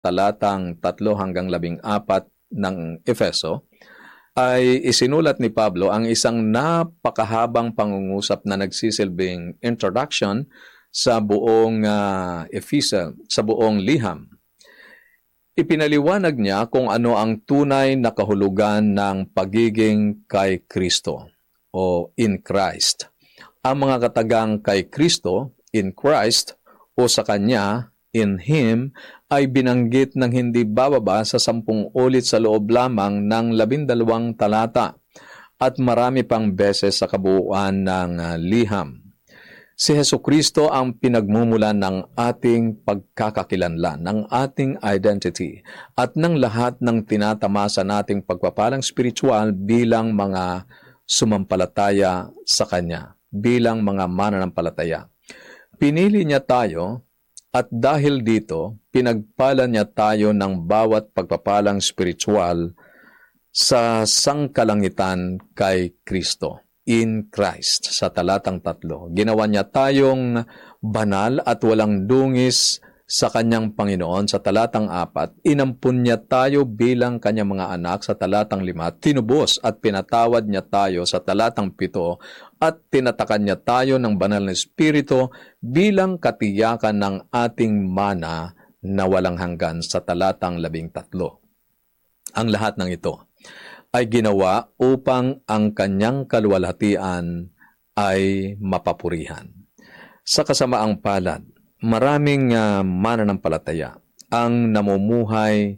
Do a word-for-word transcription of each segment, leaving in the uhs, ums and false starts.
talatang tatlo hanggang labing apat ng Efeso, ay isinulat ni Pablo ang isang napakahabang pangungusap na nagsisilbing introduction sa buong uh, Efeso, sa buong liham. Ipinaliwanag niya kung ano ang tunay na kahulugan ng pagiging kay Kristo o in Christ. Ang mga katagang kay Kristo, in Christ, o sa Kanya, in Him, ay binanggit ng hindi bababa sa sampung ulit sa loob lamang ng labindalawang talata at marami pang beses sa kabuuan ng uh, liham. Si Hesukristo ang pinagmumulan ng ating pagkakakilanlan, ng ating identity, at ng lahat ng tinatamasa nating pagpapalang spiritual bilang mga sumampalataya sa Kanya, bilang mga mananampalataya. Pinili niya tayo, at dahil dito, pinagpala niya tayo ng bawat pagpapalang spiritual sa sangkalangitan kay Kristo. In Christ, sa talatang tatlo. Ginawa niya tayong banal at walang dungis sa Kanyang Panginoon sa talatang apat. Inampun niya tayo bilang Kanyang mga anak sa talatang lima. Tinubos at pinatawad niya tayo sa talatang pito. At tinatakan niya tayo ng banal na Espiritu bilang katiyakan ng ating mana na walang hanggan sa talatang labing tatlo. Ang lahat ng ito ay ginawa upang ang Kanyang kaluwalhatian ay mapapurihan. Sa kasamaang palad, maraming uh, mananampalataya ang namumuhay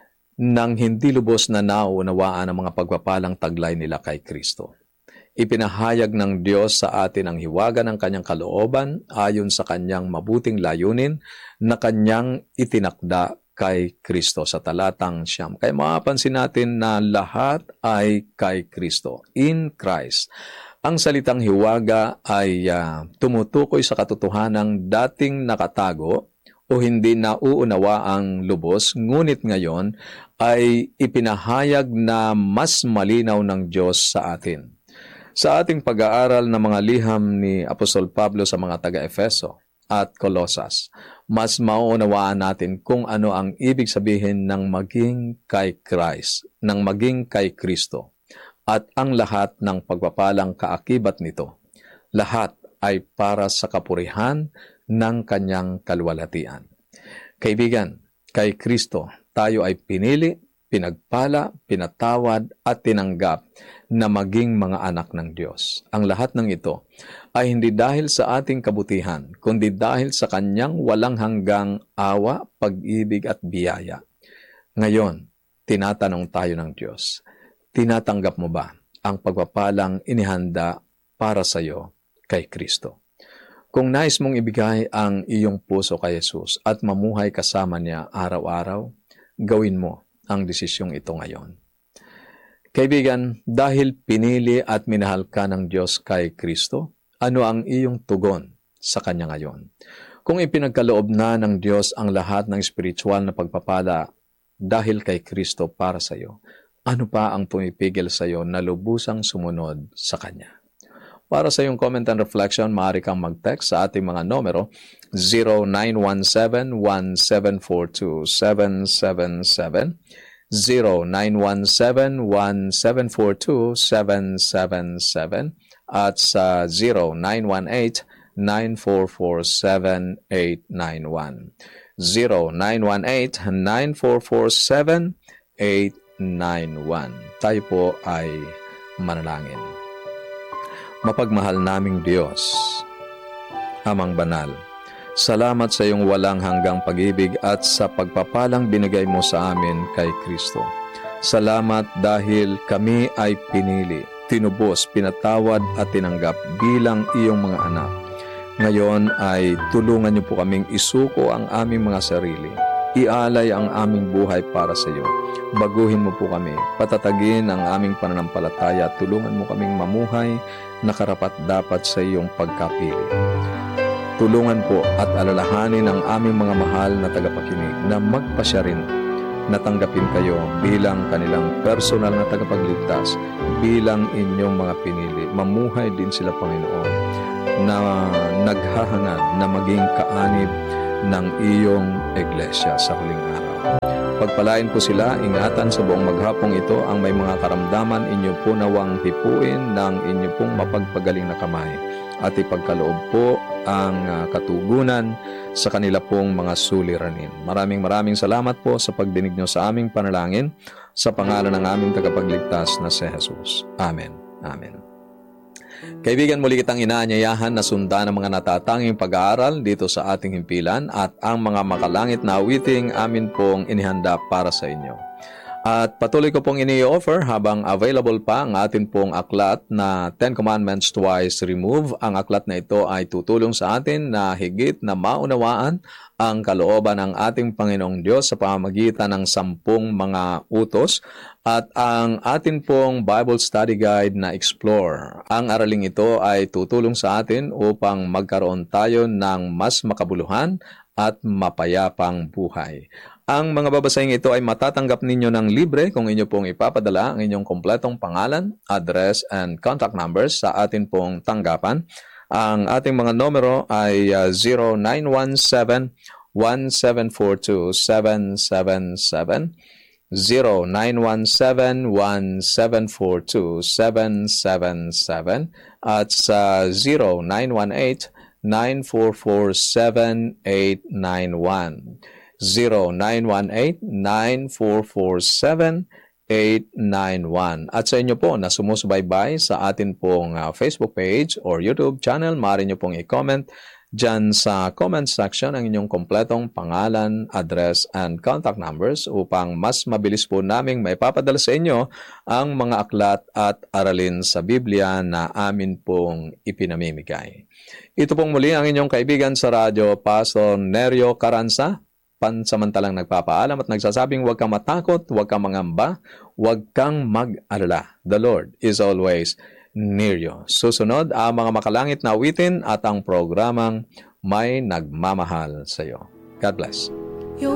ng hindi lubos na nauunawaan ang mga pagpapalang taglay nila kay Kristo. Ipinahayag ng Diyos sa atin ang hiwaga ng Kanyang kalooban ayon sa Kanyang mabuting layunin na Kanyang itinakda kay Kristo sa talatang siyam. Kaya mapapansin natin na lahat ay kay Kristo, in Christ. Ang salitang hiwaga ay uh, tumutukoy sa katotohanang dating nakatago o hindi nauunawa ang lubos, ngunit ngayon ay ipinahayag na mas malinaw ng Diyos sa atin. Sa ating pag-aaral ng mga liham ni Apostol Pablo sa mga taga-Efeso at Colosas, mas mauunawaan natin kung ano ang ibig sabihin ng maging kay Christ, ng maging kay Kristo, at ang lahat ng pagpapalang kaakibat nito. Lahat ay para sa kapurihan ng Kanyang kaluwalhatian. Kaibigan, kay Kristo tayo ay pinili, pinagpala, pinatawad at tinanggap na maging mga anak ng Diyos. Ang lahat ng ito ay hindi dahil sa ating kabutihan, kundi dahil sa Kanyang walang hanggang awa, pag-ibig at biyaya. Ngayon, tinatanong tayo ng Diyos, tinatanggap mo ba ang pagpapalang inihanda para sa iyo kay Kristo? Kung nais mong ibigay ang iyong puso kay Jesus at mamuhay kasama niya araw-araw, gawin mo ang desisyong ito ngayon. Kaibigan, dahil pinili at minahal ka ng Diyos kay Kristo, ano ang iyong tugon sa Kanya ngayon? Kung ipinagkaloob na ng Diyos ang lahat ng spiritual na pagpapala dahil kay Kristo para sa iyo, ano pa ang pumipigil sa iyo na lubusang sumunod sa Kanya? Para sa iyong comment and reflection, maaari kang mag-text sa ating mga numero zero nine one seven, one seven four two, seven seven seven, zero nine one seven, one seven four two, seven seven seven at sa zero nine one eight, nine four four seven, eight nine one. zero nine one eight, nine four four seven, eight nine one. Tayo po ay manalangin. Mapagmahal naming Diyos, Amang Banal, salamat sa iyong walang hanggang pag-ibig at sa pagpapalang binigay mo sa amin kay Kristo. Salamat dahil kami ay pinili, tinubos, pinatawad at tinanggap bilang iyong mga anak. Ngayon ay tulungan niyo po kaming isuko ang aming mga sarili. Ialay ang aming buhay para sa iyo. Baguhin mo po kami, patatagin ang aming pananampalataya, tulungan mo kaming mamuhay na karapat-dapat sa iyong pagkapili. Tulungan po at alalahanin ang aming mga mahal na tagapakinig na magpasya rin na tanggapin kayo bilang kanilang personal na tagapagligtas, bilang inyong mga pinili. Mamuhay din sila, Panginoon, na naghahangad na maging kaanib ng iyong iglesia sa huling araw. Pagpalain po sila, ingatan sa buong maghapong ito ang may mga karamdaman, inyo po nawang hipuin ng inyo pong mapagpagaling na kamay at ipagkaloob po ang uh, katugunan sa kanila pong mga suliranin. Maraming maraming salamat po sa pagdinig nyo sa aming panalangin sa pangalan ng aming tagapagligtas na si Jesus. Amen. Amen. Kaibigan, muli kitang inaanyayahan na sundan ang mga natatanging pag-aaral dito sa ating himpilan at ang mga makalangit na awiting amin pong inihanda para sa inyo. At patuloy ko pong ini-offer habang available pa ang atin pong aklat na Ten Commandments Twice Remove. Ang aklat na ito ay tutulong sa atin na higit na maunawaan ang kalooban ng ating Panginoong Diyos sa pamamagitan ng sampung mga utos at ang atin pong Bible Study Guide na Explore. Ang araling ito ay tutulong sa atin upang magkaroon tayo ng mas makabuluhan at mapayapang buhay. Ang mga babasahin ito ay matatanggap ninyo ng libre kung inyo pong ipapadala ang inyong kompletong pangalan, address, and contact numbers sa atin pong tanggapan. Ang ating mga numero ay uh, zero nine one seven, one seven four two, seven seven seven, zero nine one seven, one seven four two, seven seven seven, at sa zero nine one eight, nine four four, seven eight nine one. zero nine one eight, nine four four, seven eight nine one. At sa inyo po na sumusubaybay sa atin pong uh, Facebook page or YouTube channel, maaari nyo pong i-comment dyan sa comment section ang inyong kompletong pangalan, address, and contact numbers upang mas mabilis po naming maipapadala sa inyo ang mga aklat at aralin sa Biblia na amin pong ipinamimigay. Ito pong muli ang inyong kaibigan sa radyo, Pastor Nerio Caranza, pansamantalang nagpapaalam at nagsasabing huwag kang matakot, huwag kang mangamba, huwag kang mag-alala. The Lord is always near you. Susunod ang mga makalangit na awitin at ang programang May Nagmamahal sa iyo. God bless.